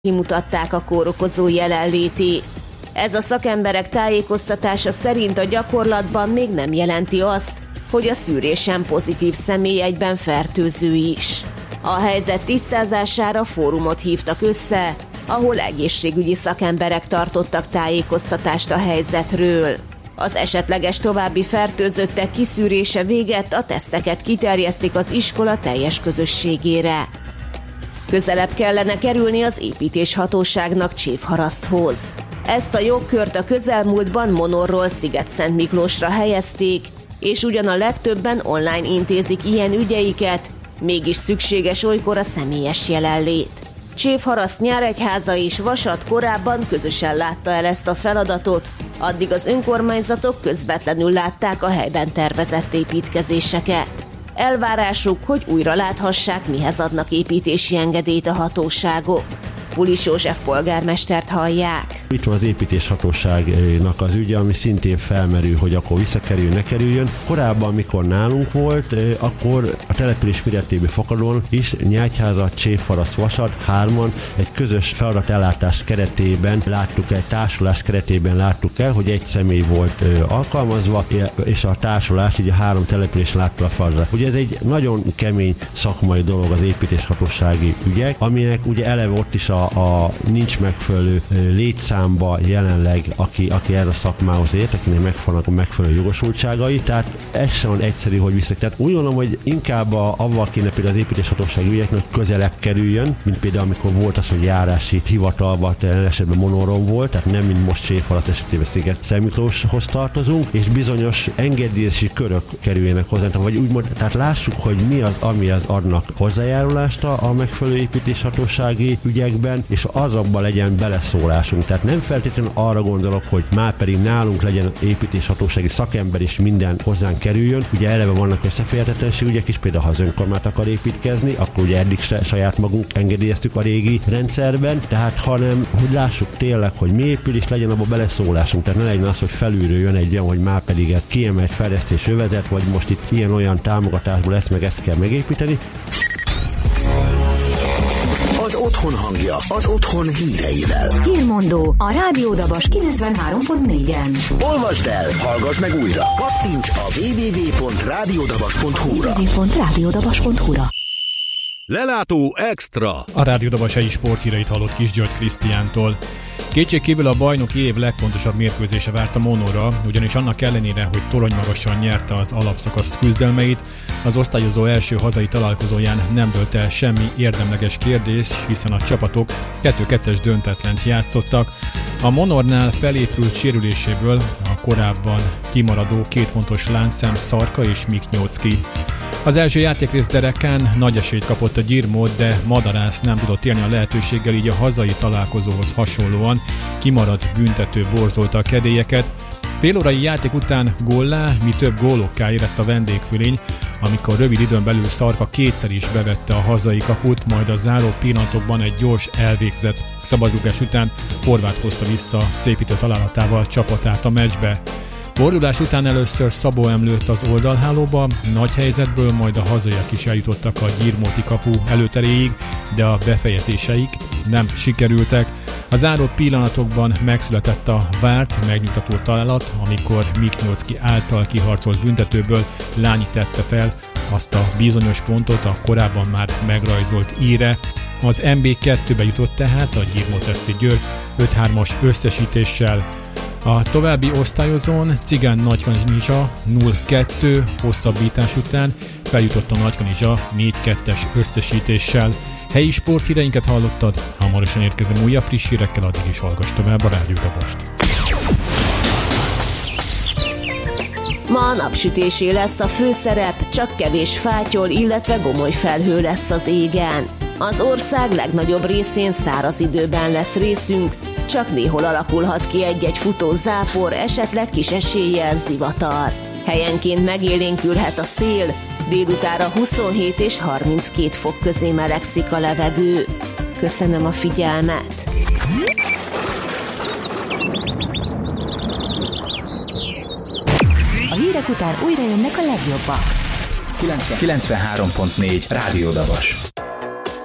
kimutatták a kórokozó jelenlétét. Ez a szakemberek tájékoztatása szerint a gyakorlatban még nem jelenti azt, hogy a szűrésen pozitív személy egyben fertőző is. A helyzet tisztázására fórumot hívtak össze, ahol egészségügyi szakemberek tartottak tájékoztatást a helyzetről. Az esetleges további fertőzöttek kiszűrése végett a teszteket kiterjesztik az iskola teljes közösségére. Közelebb kellene kerülni az építéshatóságnak Csévharaszthoz. Ezt a jogkört a közelmúltban Monorról Sziget-Szentmiklósra helyezték, és ugyan a legtöbben online intézik ilyen ügyeiket, mégis szükséges olykor a személyes jelenlét. Csévharaszt, Nyíregyháza és Vasat korábban közösen látta el ezt a feladatot, addig az önkormányzatok közvetlenül látták a helyben tervezett építkezéseket. Elvárásuk, hogy újra láthassák, mihez adnak építési engedélyt a hatóságok. Pulis József polgármestert hallják. Itt van az építéshatóságnak az ügye, ami szintén felmerül, hogy akkor visszakerüljön, ne kerüljön. Korábban, amikor nálunk volt, akkor a település méretéből fakadóan is Nyíregyháza, Csévharaszt, Vasat hárman egy közös feladatellátás keretében láttuk el, társulás keretében láttuk el, hogy egy személy volt alkalmazva, és a társulás így a három település látta a feladatot. Ugye ez egy nagyon kemény szakmai dolog az építéshatósági ügyek, aminek ugye eleve ott is a nincs megfelelő létszámba jelenleg, aki ez a szakmához ért, akinek megvannak a megfelelő jogosultságai, tehát ez sem van egyszerű, hogy vissza. Tehát úgy gondolom, hogy inkább avval kéne például az építéshatósági ügyeknek közelebb kerüljön, mint például amikor volt az, hogy járási hivatalban, esetben Monoron volt, tehát nem mint most Csévharaszt esetében Sziget-Szentmiklóshoz tartozunk, és bizonyos engedélyezési körök kerüljenek hozzá, vagy úgymond, tehát lássuk, hogy mi az, ami az adnak hozzájárulást a megfelelő építéshatósági ügyekben, és azokban legyen beleszólásunk. Tehát nem feltétlenül arra gondolok, hogy már pedig nálunk legyen építéshatósági szakember és minden hozzánk kerüljön. Ugye eleve vannak összeférhetetlenség ügyek is, például ha az önkormányzat akar építkezni, akkor ugye eddig saját magunk engedélyeztük a régi rendszerben, tehát hanem, hogy lássuk tényleg, hogy mi épül, és legyen abba beleszólásunk. Tehát ne legyen az, hogy felülről jön egy olyan, hogy már pedig ez kiemelt fejlesztés övezet, vagy most itt ilyen-olyan támogatásból ezt kell megépíteni. Az otthon hangja, az otthon híreivel. Hírmondó a Rádió Dabas 93.4-en. Olvasd el, hallgass meg újra. Kattints a www.radiodabas.hu-ra. Lelátó Extra. A Rádió Dabas helyi sporthíreit hallott Kis György Krisztiántól. Kétségkívül a bajnoki év legfontosabb mérkőzése várt a Monóra, ugyanis annak ellenére, hogy toronymagasan nyerte az alapszakasz küzdelmeit, az osztályozó első hazai találkozóján nem dőlt el semmi érdemleges kérdés, hiszen a csapatok 2-2-es döntetlent játszottak. A Monornál felépült sérüléséből a korábban kimaradó két fontos láncszem Szarka és Miknyóczki. Az első játékrész derekán nagy esélyt kapott a Gyirmót, de Madarász nem tudott élni a lehetőséggel, így a hazai találkozóhoz hasonlóan kimaradt büntető borzolta a kedélyeket. Félórai játék után góllá, mi több gólokká érett a vendégfülény, amikor rövid időn belül Szarka kétszer is bevette a hazai kaput, majd a záró pillanatokban egy gyors elvégzett szabadrugás után Horváth hozta vissza szépítő találatával a csapatát a meccsbe. Fordulás után először Szabó emlőtt az oldalhálóba, nagy helyzetből, majd a hazaiak is eljutottak a gyirmóti kapu előteréig, de a befejezéseik nem sikerültek. A záró pillanatokban megszületett a várt, megnyugtató találat, amikor Miknyóczki által kiharcolt büntetőből Lányi tette fel azt a bizonyos pontot a korábban már megrajzolt íre. Az MB2-be jutott tehát a Gyirmót FC Győr 5-3-as összesítéssel. A további osztályozón Cigán Nagykanizsa 0-2 hosszabbítás után feljutott a Nagykanizsa 4-2-es összesítéssel. Helyi sporthíreinket hallottad, hamarosan érkezem újabb friss hírekkel, addig is hallgass tovább a Rádió Dabast. Ma napsütésé lesz a főszerep, csak kevés fátyol, illetve gomoly felhő lesz az égen. Az ország legnagyobb részén száraz időben lesz részünk, csak néhol alakulhat ki egy-egy futó zápor, esetleg kis eséllyel zivatar. Helyenként megélénkülhet a szél, délutánra 27 és 32 fok közé melegszik a levegő. Köszönöm a figyelmet! A hírek után újra jönnek a legjobbak. 93.4 Rádió Dabas.